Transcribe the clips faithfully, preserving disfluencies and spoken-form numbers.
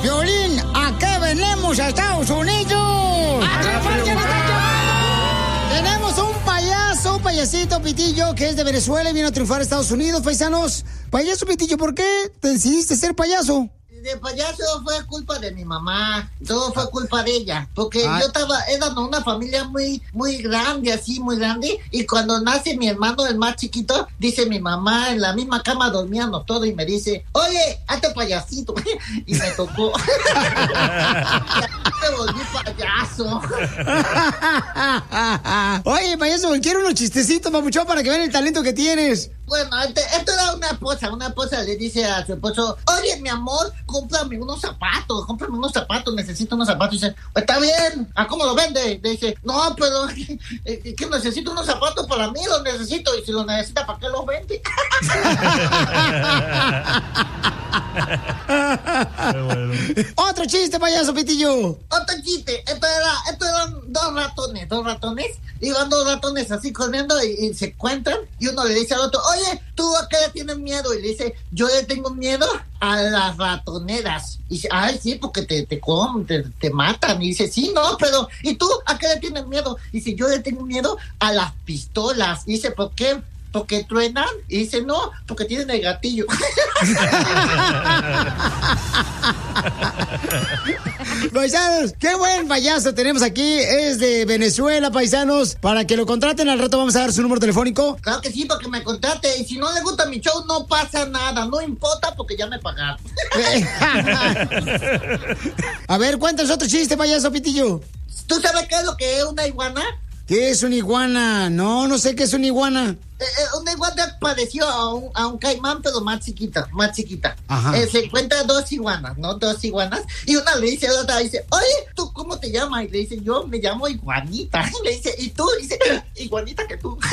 Violín, ¿a qué venimos a Estados Unidos? ¡A triunfar, que nos están llevando! Tenemos un payaso, un payasito, Pitillo, que es de Venezuela y vino a triunfar a Estados Unidos, paisanos. Payaso, Pitillo, ¿por qué te decidiste ser payaso? De payaso fue culpa de mi mamá, todo fue culpa de ella, porque Ay. yo estaba, era una familia muy, muy grande, así, muy grande, y cuando nace mi hermano, el más chiquito, dice mi mamá, en la misma cama dormíamos todo, y me dice, oye, hazte payasito, y me tocó. Me volví payaso. Oye, payaso, quiero unos chistecitos, papuchón, para que vean el talento que tienes. Bueno, este, esto era una esposa, una esposa le dice a su esposo, oye, mi amor, cómprame unos zapatos, cómprame unos zapatos, necesito unos zapatos. Y dice, está bien, ¿a cómo lo vende? Le dice, no, pero que, que necesito unos zapatos para mí, los necesito, y si los necesita, ¿para qué los vende? Bueno. Otro chiste, payaso, Pitillo. Otro chiste, esto era, esto eran dos ratones, dos ratones, iban dos ratones así corriendo y, y se encuentran, y uno le dice al otro, oye, ¿tú a qué le tienes miedo? Y le dice, yo le tengo miedo a las ratoneras. Y dice, ay, sí, porque te, te comen, te, te matan. Y dice, sí, no, pero, ¿y tú a qué le tienes miedo? Y dice, yo le tengo miedo a las pistolas. Y dice, ¿por qué? ¿Porque truenan? Y dice, no, porque tienen el gatillo. Paisanos, qué buen payaso tenemos aquí. Es de Venezuela, paisanos. Para que lo contraten, al rato vamos a dar su número telefónico. Claro que sí, para que me contrate. Y si no le gusta mi show, no pasa nada. No importa, porque ya me pagaron. A ver, cuéntanos otro chiste, payaso, Pitillo. ¿Tú sabes qué es lo que es una iguana? ¿Qué es una iguana? No, no sé qué es una iguana. Eh, eh, una iguana pareció a un, a un caimán, pero más chiquita, más chiquita. Eh, se encuentra dos iguanas, ¿no? Dos iguanas. Y una le dice a la otra, dice, oye, ¿tú cómo te llamas? Y le dice, yo me llamo Iguanita. Y le dice, ¿y tú? Y dice, iguanita que tú.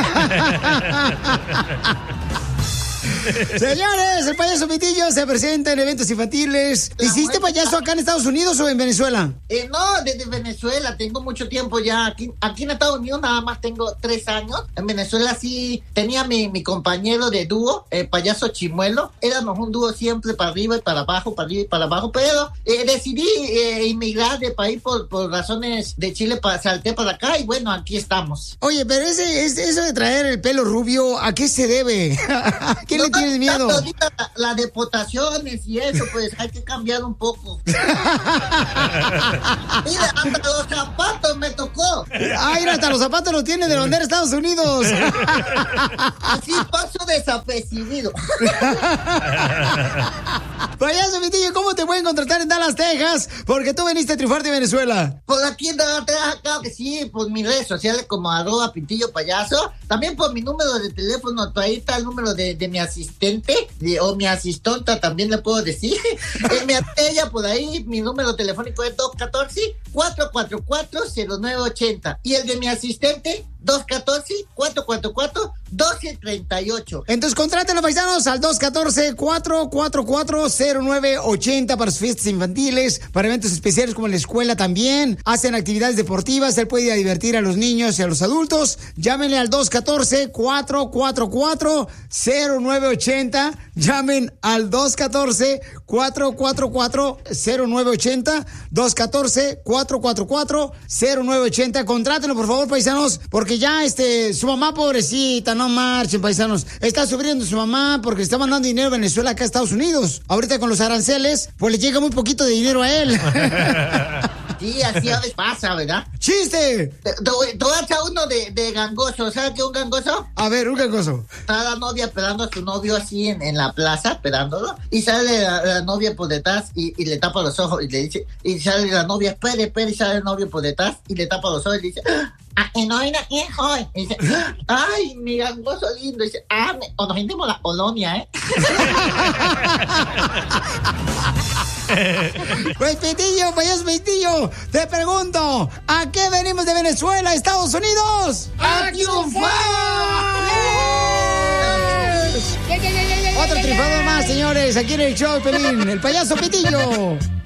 Señores, el payaso Pitillo se presenta en eventos infantiles. ¿Hiciste payaso acá en Estados Unidos o en Venezuela? Eh, no, desde Venezuela, tengo mucho tiempo ya. Aquí, aquí en Estados Unidos nada más tengo tres años. En Venezuela sí tenía mi, mi compañero de dúo, el payaso Chimuelo. Éramos un dúo siempre para arriba y para abajo, para arriba y para abajo. Pero eh, decidí eh, inmigrar de país por, por razones de Chile, para, salté para acá y bueno, aquí estamos. Oye, pero ese, ese, eso de traer el pelo rubio, ¿a qué se debe? ¿Qué no, le tienes miedo? Ahorita la, la deportaciones y eso, pues hay que cambiar un poco. Mira, hasta los zapatos me tocó. Ay, hasta los zapatos los tiene de bandera Estados Unidos. Así paso desapercibido. Payaso Pitillo, ¿cómo te pueden contratar en Dallas, Texas? Porque tú veniste a triunfar de Venezuela. Por aquí en Dallas, Texas, claro que sí, por mis redes sociales como arroba Pitillo Payaso. También por mi número de teléfono, ahí está el número de, de mi asistente, de, o mi asistonta también le puedo decir. eh, mi ella por ahí, mi número telefónico es dos uno cuatro, cuatro cuatro cuatro, cero nueve ocho cero. Y el de mi asistente, dos uno cuatro, cuatro cuatro cuatro, uno dos tres ocho. Entonces contrátenlo, paisanos, al dos uno cuatro, cuatro cuatro cuatro, cero nueve ocho cero para sus fiestas infantiles, para eventos especiales como en la escuela también. Hacen actividades deportivas, él puede ir a divertir a los niños y a los adultos. Llámenle al dos uno cuatro, cuatro cuatro cuatro, cero nueve ocho cero. Llamen al dos uno cuatro, cuatro cuatro cuatro, cero nueve ocho cero. dos uno cuatro, cuatro cuatro cuatro, cero nueve ocho cero. Contrátenlo, por favor, paisanos, porque ya este, su mamá, pobrecita, no marchen, paisanos. Está sufriendo su mamá porque está mandando dinero a Venezuela acá a Estados Unidos. Ahorita con los aranceles, pues le llega muy poquito de dinero a él. Sí, así a veces pasa, ¿verdad? ¡Chiste! Te, te, te voy a echar uno de, de gangoso. ¿Sabes qué es un gangoso? A ver, un gangoso. Está la novia esperando a su novio así en, en la plaza, esperándolo. Y sale la, la novia por detrás y, y le tapa los ojos y le dice... Y sale la novia, espere, espere, y sale el novio por detrás y le tapa los ojos y le dice... Ah, y no hay nadie hoy. Y dice, ay, mi gangoso lindo. Y dice, ah, me, o nos vendemos la colonia, ¿eh? Pues Pitillo, payaso Pitillo, te pregunto, ¿a qué venimos de Venezuela, Estados Unidos? ¡A triunfar! Otro triunfador más, señores, aquí en el show, Pelín, el payaso Pitillo.